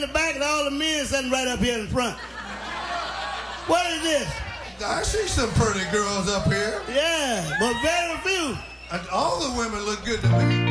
in the back and all the men sitting right up here in front. What is this? I see some pretty girls up here. Yeah, but very few. And all the women look good to me.